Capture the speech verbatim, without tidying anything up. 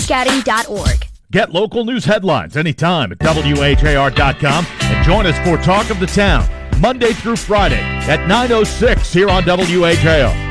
scouting dot org. Get local news headlines anytime at W A J R dot com and join us for Talk of the Town, Monday through Friday at nine oh six here on W A J R.